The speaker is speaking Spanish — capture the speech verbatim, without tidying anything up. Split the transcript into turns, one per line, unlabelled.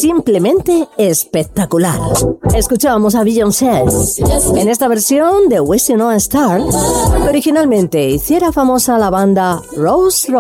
simplemente espectacular. Escuchábamos a Beyoncé en esta versión de Wasting on a Star, que originalmente hiciera famosa la banda Rose Rose.